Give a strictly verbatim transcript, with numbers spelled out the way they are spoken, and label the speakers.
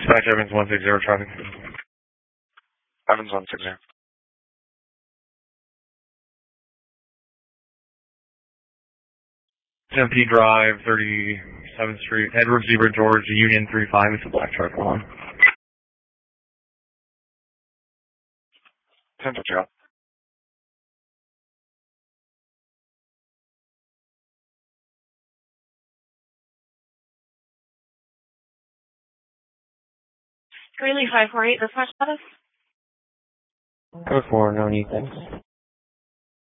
Speaker 1: Dispatch Evans one six zero traffic.
Speaker 2: Evans one six zero.
Speaker 1: Tempe Drive, thirty-seventh Street, Edward Zebra George, Union three five. It's a black truck on.
Speaker 2: Central Trail.
Speaker 3: Greeley five four eight, dispatch status?
Speaker 1: Code four, no need, thanks.